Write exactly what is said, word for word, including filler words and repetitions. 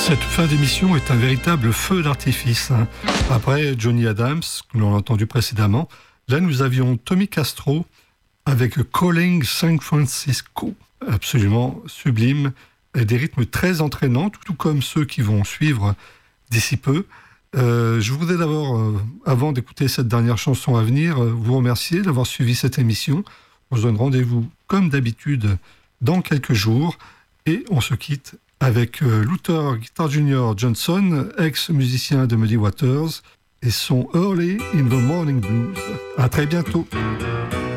Cette fin d'émission est un véritable feu d'artifice. Après Johnny Adams, que l'on a entendu précédemment, là nous avions Tommy Castro avec Calling San Francisco. Absolument sublime, et des rythmes très entraînants, tout comme ceux qui vont suivre d'ici peu. Euh, je voudrais d'abord, euh, avant d'écouter cette dernière chanson à venir, euh, vous remercier d'avoir suivi cette émission. On se donne rendez-vous, comme d'habitude, dans quelques jours, et on se quitte avec euh, Luther Guitar Junior Johnson, ex-musicien de Muddy Waters, et son Early in the Morning Blues. À très bientôt.